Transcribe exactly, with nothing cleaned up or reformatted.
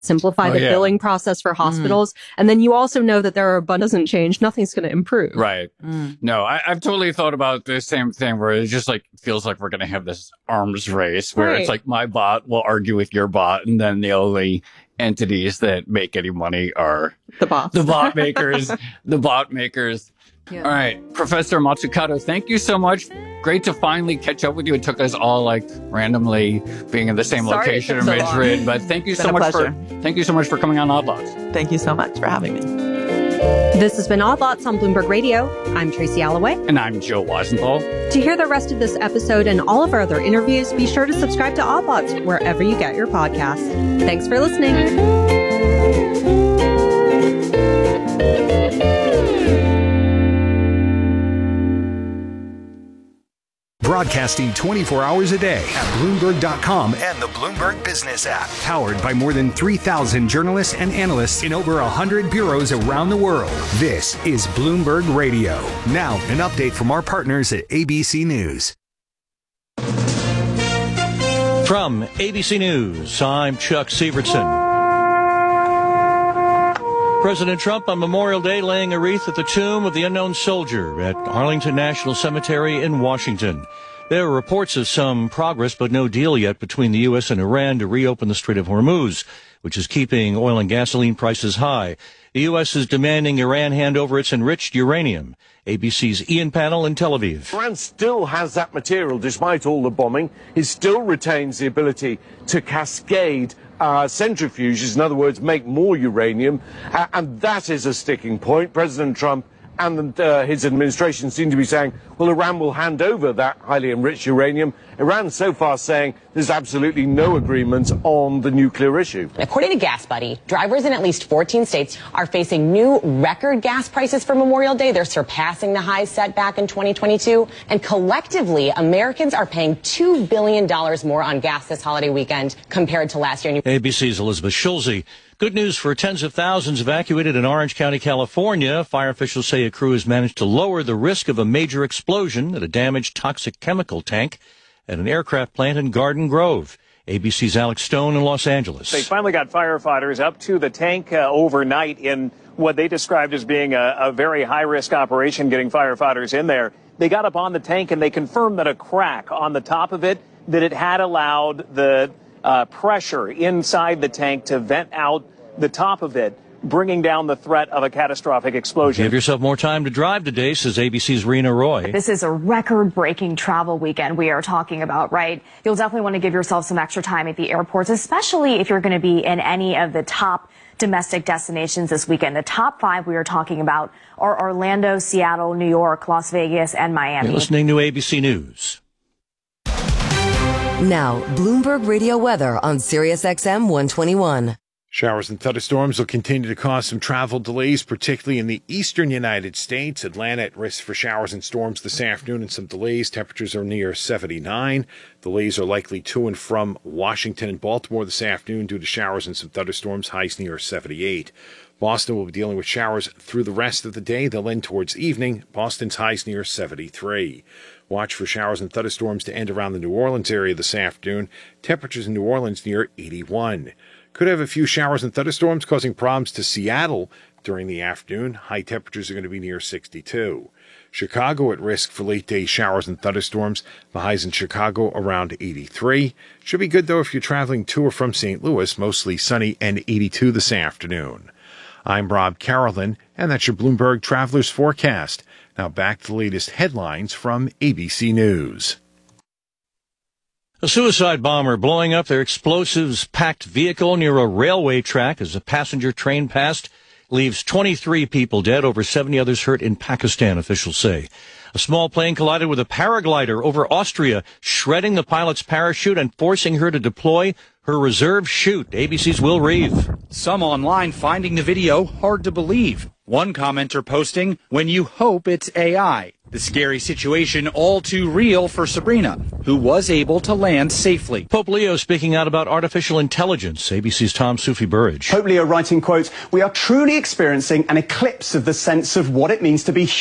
simplify oh, the yeah. billing process for hospitals. Mm. And then you also know that there are, but doesn't change, nothing's going to improve. Right. Mm. No, I, I've totally thought about the same thing where it just like feels like we're going to have this arms race where right. it's like my bot will argue with your bot, and then the only entities that make any money are the bots, the bot makers, the bot makers. Yeah. All right. Professor Mazzucato, thank you so much. Great to finally catch up with you. It took us all like randomly being in the same Sorry location in so Madrid, long. but thank you it's so much pleasure. for thank you so much for coming on Odd Lots. Thank you so much for having me. This has been Odd Lots on Bloomberg Radio. I'm Tracy Alloway. And I'm Joe Weisenthal. To hear the rest of this episode and all of our other interviews, be sure to subscribe to Odd Lots wherever you get your podcasts. Thanks for listening. Broadcasting twenty-four hours a day at Bloomberg dot com and the Bloomberg Business app. Powered by more than three thousand journalists and analysts in over one hundred bureaus around the world. This is Bloomberg Radio. Now, an update from our partners at A B C News. From A B C News, I'm Chuck Severson. President Trump on Memorial Day laying a wreath at the tomb of the unknown soldier at Arlington National Cemetery in Washington. There are reports of some progress, but no deal yet between the U S and Iran to reopen the Strait of Hormuz, which is keeping oil and gasoline prices high. The U S is demanding Iran hand over its enriched uranium. A B C's Ian Pannell in Tel Aviv. Iran still has that material despite all the bombing. It still retains the ability to cascade Uh, centrifuges, in other words, make more uranium, uh, and that is a sticking point. President Trump and uh, his administration seem to be saying, well, Iran will hand over that highly enriched uranium. Iran so far saying there's absolutely no agreement on the nuclear issue. According to GasBuddy, drivers in at least fourteen states are facing new record gas prices for Memorial Day. They're surpassing the highs set back in twenty twenty-two. And collectively, Americans are paying two billion dollars more on gas this holiday weekend compared to last year. A B C's Elizabeth Schulze. Good news for tens of thousands evacuated in Orange County, California. Fire officials say a crew has managed to lower the risk of a major explosion at a damaged toxic chemical tank at an aircraft plant in Garden Grove. A B C's Alex Stone in Los Angeles. They finally got firefighters up to the tank uh, overnight in what they described as being a, a very high-risk operation, getting firefighters in there. They got up on the tank and they confirmed that a crack on the top of it, that it had allowed the uh, pressure inside the tank to vent out the top of it, bringing down the threat of a catastrophic explosion. Give yourself more time to drive today, says A B C's Rena Roy. This is a record-breaking travel weekend we are talking about, right? You'll definitely want to give yourself some extra time at the airports, especially if you're going to be in any of the top domestic destinations this weekend. The top five we are talking about are Orlando, Seattle, New York, Las Vegas, and Miami. You're listening to A B C News. Now, Bloomberg Radio weather on Sirius X M one twenty-one. Showers and thunderstorms will continue to cause some travel delays, particularly in the eastern United States. Atlanta at risk for showers and storms this afternoon and some delays. Temperatures are near seventy-nine. Delays are likely to and from Washington and Baltimore this afternoon due to showers and some thunderstorms. Highs near seventy-eight. Boston will be dealing with showers through the rest of the day. They'll end towards evening. Boston's highs near seventy-three. Watch for showers and thunderstorms to end around the New Orleans area this afternoon. Temperatures in New Orleans near eighty-one. Could have a few showers and thunderstorms causing problems to Seattle during the afternoon. High temperatures are going to be near sixty-two. Chicago at risk for late-day showers and thunderstorms. The highs in Chicago around eighty-three. Should be good, though, if you're traveling to or from Saint Louis. Mostly sunny and eighty-two this afternoon. I'm Rob Carolyn, and that's your Bloomberg Travelers Forecast. Now back to the latest headlines from A B C News. A suicide bomber blowing up their explosives-packed vehicle near a railway track as a passenger train passed leaves twenty-three people dead, over seventy others hurt in Pakistan, officials say. A small plane collided with a paraglider over Austria, shredding the pilot's parachute and forcing her to deploy her reserve chute. A B C's Will Reeve. Some online finding the video hard to believe. One commenter posting, when you hope it's A I. The scary situation all too real for Sabrina, who was able to land safely. Pope Leo speaking out about artificial intelligence. A B C's Tom Sufi Burridge. Pope Leo writing, quote, "We are truly experiencing an eclipse of the sense of what it means to be